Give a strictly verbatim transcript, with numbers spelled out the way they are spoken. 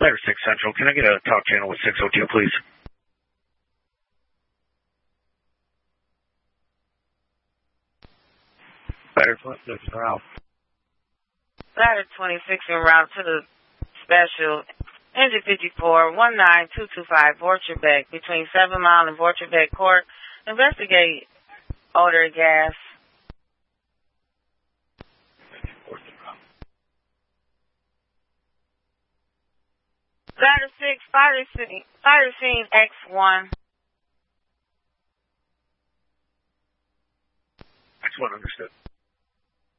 Ladder six Central, can I get a talk channel with six oh two, please? Ladder twenty-six en route. Ladder twenty-six en route to the special. Engine fifty-four, one nine two two five, Vorterbeck, between seven mile and Vorterbeck Court. Investigate odor gas. Ladder six, fire scene, fire scene X one. X one, understood.